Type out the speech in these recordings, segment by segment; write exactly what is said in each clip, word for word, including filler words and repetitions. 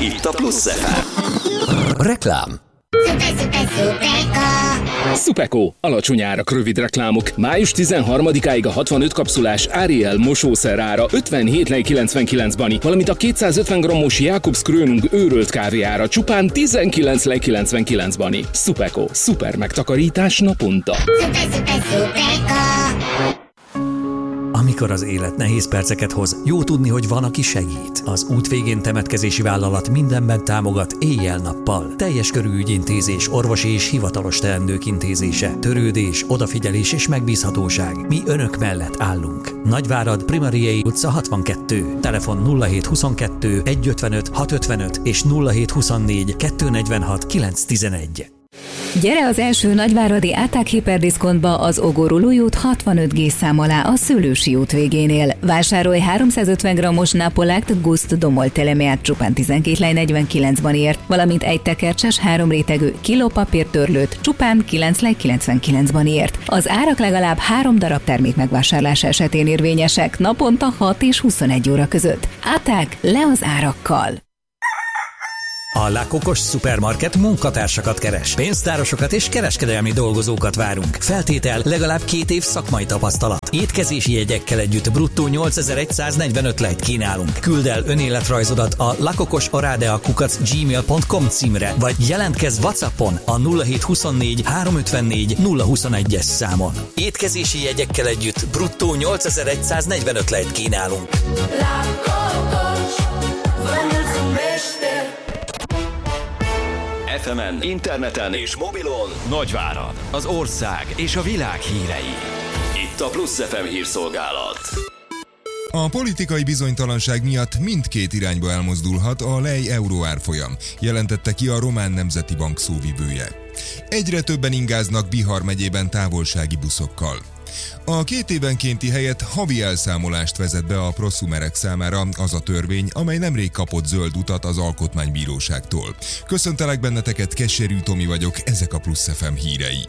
Itt a Plusz ef em. Reklám. Szuper, szuper, szuperka! Szupeko, alacsony árak, rövid reklámok. május tizenharmadikáig a hatvanöt kapszulás Ariel mosószer ára ötvenhét lej kilencvenkilenc bani, valamint a kétszázötven grammos Jakobs Krönung őrölt kávé ára csupán tizenkilenc lej kilencvenkilenc bani. Szupeko, szuper megtakarítás naponta. Szuper, szuper, szuperka! Amikor az élet nehéz perceket hoz, jó tudni, hogy van, aki segít. Az Út végén temetkezési vállalat mindenben támogat éjjel-nappal. Teljes körű ügyintézés, orvosi és hivatalos teendők intézése, törődés, odafigyelés és megbízhatóság. Mi önök mellett állunk. Nagyvárad, Primariei utca hatvankettő. Telefon nulla hét huszonkettő egyszázötvenöt hatszázötvenöt és nulla hét huszonnégy kétszáznegyvenhat kilencszáztizenegy. Gyere az első nagyváradi Áták hiperdiszkontba az Ogorul út hatvanöt G szám alá a Szőlősi út végénél. Vásárolj háromszázötven grammos Napolakt Gust domol telemeát csupán tizenkét lej negyvenkilenc banért, valamint egy tekercses három rétegű kilópapírtörlőt csupán kilenc lej kilencvenkilenc banért. Az árak legalább három darab termék megvásárlása esetén érvényesek, naponta hat és huszonegy óra között. Áták, le az árakkal! A Lakokos Supermarket munkatársakat keres. Pénztárosokat és kereskedelmi dolgozókat várunk. Feltétel legalább két év szakmai tapasztalat. Étkezési jegyekkel együtt bruttó nyolcezer-száznegyvenöt lejt kínálunk. Küld el önéletrajzodat a lakokosarádea kukac gmail pont com címre, vagy jelentkezz WhatsAppon a nulla hét huszonnégy háromszázötvennégy nulla huszonegyes számon. Étkezési jegyekkel együtt bruttó nyolcezer-száznegyvenöt lejt kínálunk. Lakokos, ef emen, interneten és mobilon Nagyvárad, az ország és a világ hírei. Itt a Plusz ef em hírszolgálat. A politikai bizonytalanság miatt mindkét irányba elmozdulhat a lej euró árfolyam, jelentette ki a Román Nemzeti Bank szóvivője. Egyre többen ingáznak Bihar megyében távolsági buszokkal. A két évenkénti helyett havi elszámolást vezet be a proszumerek számára az a törvény, amely nemrég kapott zöld utat az Alkotmánybíróságtól. Köszöntelek benneteket, Keserű Tomi vagyok, ezek a Plusz ef em hírei.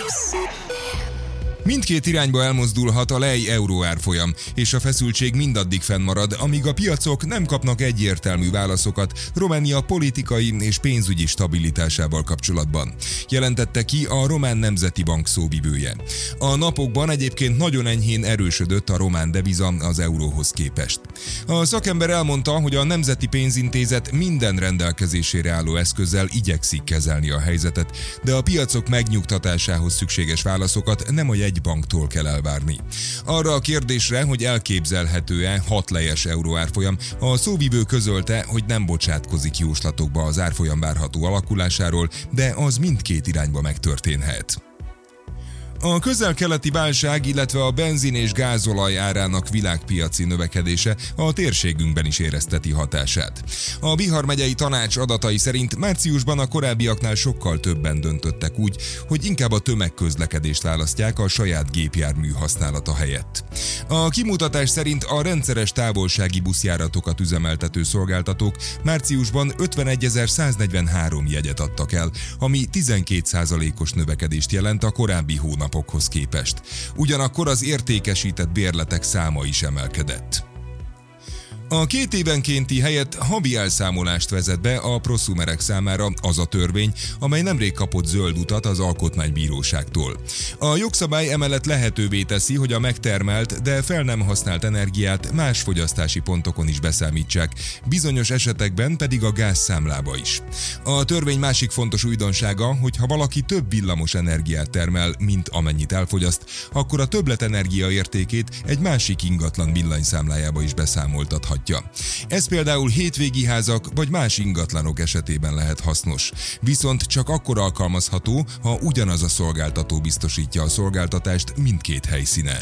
Mindkét irányba elmozdulhat a lej euró árfolyam, és a feszültség mindaddig fennmarad, amíg a piacok nem kapnak egyértelmű válaszokat Románia politikai és pénzügyi stabilitásával kapcsolatban, jelentette ki a Román Nemzeti Bank szóvivője. A napokban egyébként nagyon enyhén erősödött a román deviza az euróhoz képest. A szakember elmondta, hogy a Nemzeti Pénzintézet minden rendelkezésére álló eszközzel igyekszik kezelni a helyzetet, de a piacok megnyugtatásához szükséges válaszokat nem a egy banktól kell elvárni. Arra a kérdésre, hogy elképzelhető-e hat lejes euró árfolyam, a szóvivő közölte, hogy nem bocsátkozik jóslatokba az árfolyam várható alakulásáról, de az mindkét irányba megtörténhet. A közel-keleti válság, illetve a benzin és gázolaj árának világpiaci növekedése a térségünkben is érezteti hatását. A Bihar megyei tanács adatai szerint márciusban a korábbiaknál sokkal többen döntöttek úgy, hogy inkább a tömegközlekedést választják a saját gépjármű használata helyett. A kimutatás szerint a rendszeres távolsági buszjáratokat üzemeltető szolgáltatók márciusban ötvenegyezer-száznegyvenhárom jegyet adtak el, ami tizenkét százalékos növekedést jelent a korábbi hónap napokhoz képest. Ugyanakkor az értékesített bérletek száma is emelkedett. A két évenkénti helyett havi elszámolást vezet be a proszumerek számára az a törvény, amely nemrég kapott zöld utat az Alkotmánybíróságtól. A jogszabály emellett lehetővé teszi, hogy a megtermelt, de fel nem használt energiát más fogyasztási pontokon is beszámítsák, bizonyos esetekben pedig a gázszámlába is. A törvény másik fontos újdonsága, hogy ha valaki több villamos energiát termel, mint amennyit elfogyaszt, akkor a többletenergia értékét egy másik ingatlan villanyszámlájába is beszámoltathatja. Ez például hétvégi házak vagy más ingatlanok esetében lehet hasznos, viszont csak akkor alkalmazható, ha ugyanaz a szolgáltató biztosítja a szolgáltatást mindkét helyszínen.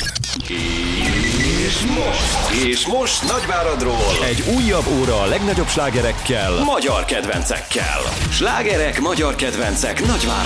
És most, és most Nagyváradról egy újabb óra a legnagyobb slágerekkel, magyar kedvencekkel. Slágerek, magyar kedvencek Nagyváradról.